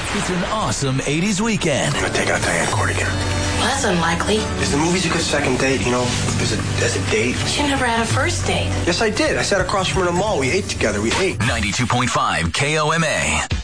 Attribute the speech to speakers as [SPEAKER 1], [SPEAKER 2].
[SPEAKER 1] It's an awesome 80s weekend.
[SPEAKER 2] I'm gonna take out Diane Court again.
[SPEAKER 3] Well, that's unlikely.
[SPEAKER 2] Is the movies a good second date? You know, as a date?
[SPEAKER 3] You never had a first date.
[SPEAKER 2] Yes, I did. I sat across from her in the mall. We ate together. We ate.
[SPEAKER 1] 92.5 KOMA.